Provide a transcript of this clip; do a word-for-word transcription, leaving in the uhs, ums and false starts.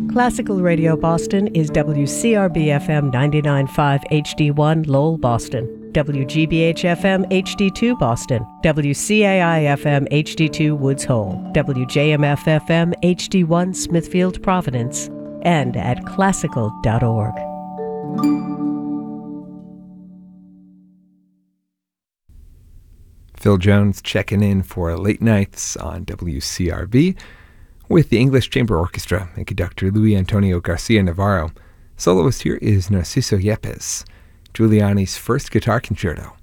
Classical Radio Boston is W C R B F M ninety-nine point five H D one Lowell, Boston, W G B H F M H D two Boston, W C A I F M H D two Woods Hole, W J M F F M H D one Smithfield, Providence, and at classical dot org. Phil Jones checking in for late nights on W C R B with the English Chamber Orchestra and conductor Luis Antonio Garcia Navarro. Soloist here is Narciso Yepes, Giuliani's first guitar concerto.